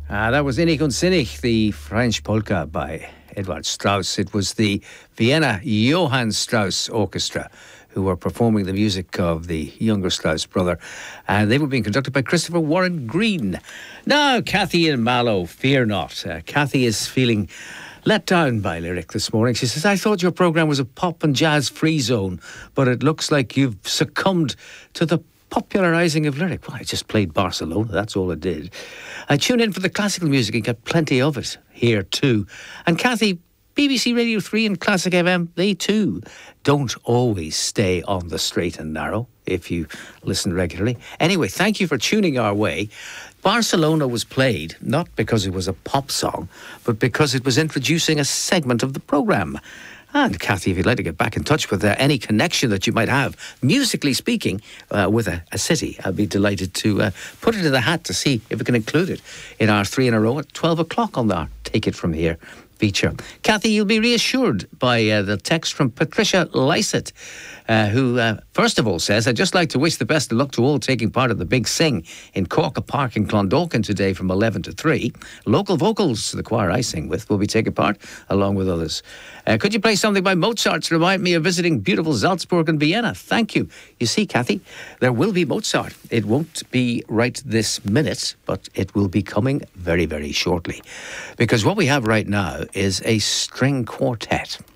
That was Innig und Sinnig, the French polka by Edward Strauss. It was the Vienna Johann Strauss Orchestra who were performing the music of the younger Strauss brother. And they were being conducted by Christopher Warren Green. Now, Kathy in Mallow, fear not. Kathy is feeling let down by Lyric this morning. She says, I thought your programme was a pop and jazz free zone, but it looks like you've succumbed to the popularising of Lyric. Well, I just played Barcelona, that's all I did. I tune in for the classical music and get plenty of it here too. And Kathy, BBC Radio 3 and Classic FM, they too don't always stay on the straight and narrow if you listen regularly. Anyway, thank you for tuning our way. Barcelona was played not because it was a pop song, but because it was introducing a segment of the programme. And Kathy, if you'd like to get back in touch with any connection that you might have, musically speaking, with a city, I'd be delighted to put it in the hat to see if we can include it in our 3 in a row at 12 o'clock on our Take It From Here feature. Kathy, you'll be reassured by the text from Patricia Lysett, who first of all says, I'd just like to wish the best of luck to all taking part of the Big Sing in Corca Park in Clondalkin today from 11 to 3. Local vocals, the choir I sing with, will be taking part along with others. Could you play something by Mozart to remind me of visiting beautiful Salzburg and Vienna? Thank you. You see, Kathy, there will be Mozart. It won't be right this minute, but it will be coming very, very shortly. Because what we have right now is a string quartet.